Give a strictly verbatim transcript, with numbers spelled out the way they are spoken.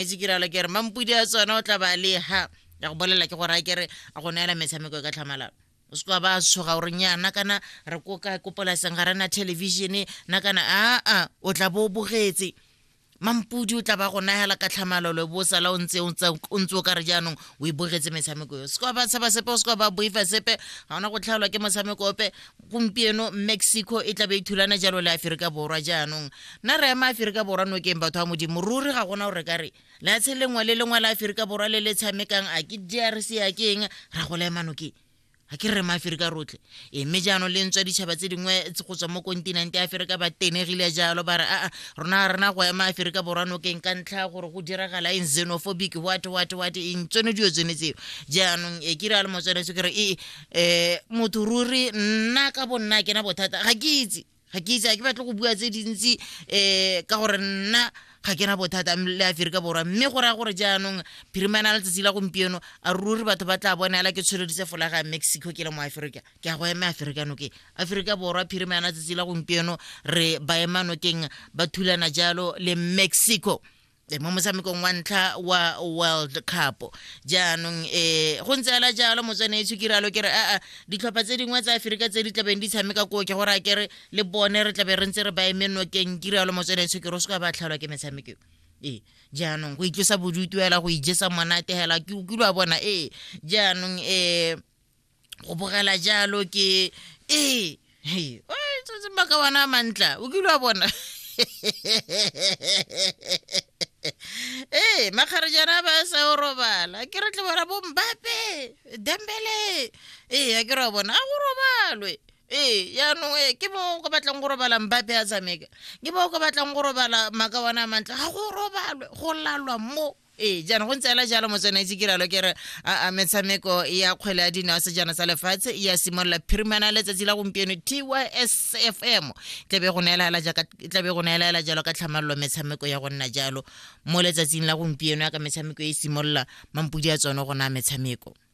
itse ke rala ke re mampudi a tsona o tla ba le ha ya go bolela ke gore a kere a go neela metshameko ka tlhamalalo o se ka ba tshoga gore nyana kana re ko ka kopolaseng ga rena television na kana a a o tla bo bogetse mampudi o tla ba go nahela ka tlhamalalo bo sala o ntse o ntse o ka re jaanong o e bogetse metshameko yo se ka ba tsaba sepe o se ka ba boifa sepe ga ona go tlhalwa ke motshameko ope gompieno Mexico e tla be ithulana jalo le Afrika Borwa jaanong na re ma Afrika Borwa no ke batho a modimo ruri ga gona gore ka re la tshelengwa le lengwa la Afrika Borwa le le tshamekang a ke D R C ya keng ra go le mano ke a ke re ma Afrika rotle e mme jaanong le ntswa ditšhaba tse dingwe go tswa mo kontinente ya Afrika ba tenegile jalo ba re a rona rena go ema Afrika Borwa no keng ka ntlha gore go diragala in xenophobic what what what in tsone dio tsone tseo jaanong e ke ra le motswele se ke re e eh motho ruri nna ka bonna ke na bothata ga ke itse ga ke itse a ke batla go bua tse dintsi eh ka gore nna ga ke na bothata le Afrika Borwa mme go ra gore jaanong phirimana le tsela gompieno a ruri batho ba tla bonela ke tsholodise folaga Mexico ke le mo Afrika ke a go ema Afrika no ke Afrika Borwa phirimana tsela gompieno re ba ema no keng ba thulana jalo le Mexico mo motshamekong wa ntlha wa World Cup jaanong eh go ntse ala jalo motsane itse kiralo ke re a a ditlhopha tse dingwe tsa Afrika tse di tlabeng di tshameka ko ke gore a kere le bone re tlabe re ntse re ba emeno keng kiralo motsane itse ke ro se ka ba tlhalwa ke metshameko eh jaanong go itlosa bodutu ela go ijesa monate hela ke utlwa bona eh jaanong eh go bogela jalo ke eh hey o tse maka wana mantla o kilwa bona eh makharejana ba sa robala ke re tle bona bo Mbappe Dembele eh a ke re bona a go robalwe eh ya no eh ke mo go batlang go robala Mbappe a tsameka ke mo go batlang go robala maka wana mantla ga go robalwe go lalwa mo eh jana go ntsela jalo motsena itse kiralo ke re a metshameko ya kgwele ya dinao se jana sa lefatshe ya simolla phirimana le tsa tsela gompieno T Y S F M tlebe go neela la jaka tlebe go neela la jalo ka tlhamallo metshameko ya go nna jalo mo letsatsing la gompieno ya ka metshameko e simolla mampudi a tsone go na metshameko